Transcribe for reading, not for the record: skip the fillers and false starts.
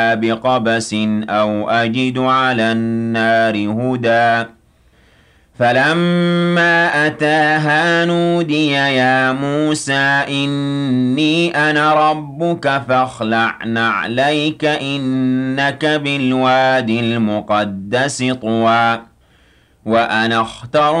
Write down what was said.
بقبس أو أجد على النار هدى فلما أتاها نودي يا موسى إني أنا ربك فاخلع نعليك إنك بالوادي المقدس طوى وأنا اخترتك